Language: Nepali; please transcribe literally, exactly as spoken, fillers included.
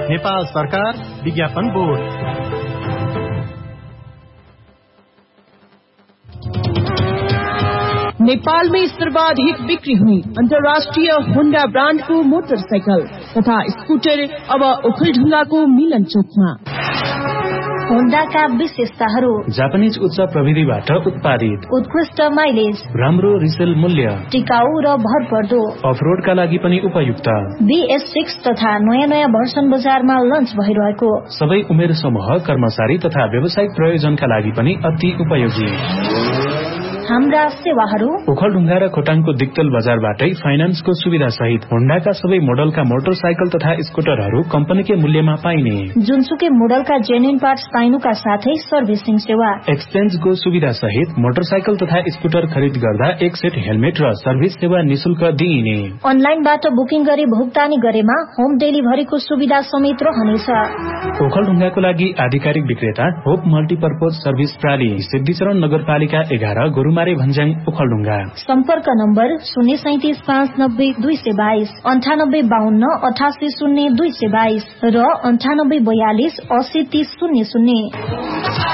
नेपाल सरकार विज्ञापन बोर्ड। नेपाल में सर्वाधिक बिक्री हुने अंतर्राष्ट्रीय होंडा ब्रांड को मोटरसाइकल तथा स्कूटर अब ओखलढुंगा को मिलन चौकमा। होंडा का विशेषताहरू: जापानीज उच्च प्रविधिबाट उत्पादित, उत्कृष्ट माइलेज, राम्रो रिसेल मूल्य, टिकाऊ र भरपर्दो, अफरोड का लागि पनि उपयुक्त। बी एस सिक्स तथा नयाँ नयाँ भर्सन बजारमा लन्च भइरहेको। सबै उमेर समूह, कर्मचारी तथा व्यावसायिक प्रयोजनका लागि पनि अति उपयोगी। हाम्रा सेवाहरू: ओखलढुंगा र खोटाङको दिक्तल बजारबाटै फाइनान्सको सुविधा सहित होंडाका सबै मोडलका मोटरसाइकल तथा स्कुटरहरू कम्पनीकै मूल्यमा पाइने, जुनसुकै मोडलका जेन्युइन पार्ट्स पाइनुका साथै सर्भिसिङ सेवा, एक्सचेन्जको सुविधा सहित मोटरसाइकल तथा स्कुटर खरिद गर्दा एक सेट हेलमेट र सर्भिस सेवा निशुल्क दिइने। अनलाइनबाट बुकिङ गरी भुक्तानी गरेमा होम डेलिभरीको सुविधा समेत रहनेछ। ओखलढुंगाको लागि आधिकारिक विक्रेता होप मल्टीपर्पज सर्भिस प्राली, सिद्धिचरण नगरपालिका एघार, गोरुमारे भन्ज्याङ, ओखलढुंगा। सम्पर्क नम्बर शून्य सैतिस पाँच नब्बे दुई सय बाइस, अन्ठानब्बे बाहन्न अठासी शून्य दुई सय बाइस र अन्ठानब्बे बयालिस असी तीस शून्य शून्य।